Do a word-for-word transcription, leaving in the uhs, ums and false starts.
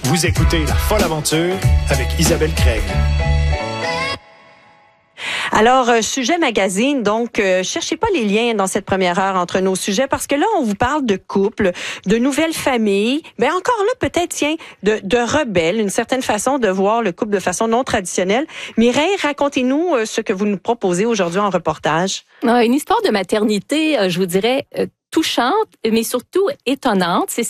Vous écoutez La Folle Aventure avec Isabelle Craig. Alors, euh, sujet magazine, donc euh, cherchez pas les liens dans cette première heure entre nos sujets parce que là, on vous parle de couple, de nouvelles familles, mais encore là, peut-être, tiens, de, de rebelles, une certaine façon de voir le couple de façon non traditionnelle. Mireille, racontez-nous euh, ce que vous nous proposez aujourd'hui en reportage. Une histoire de maternité, euh, je vous dirais, euh, touchante, mais surtout étonnante. C'est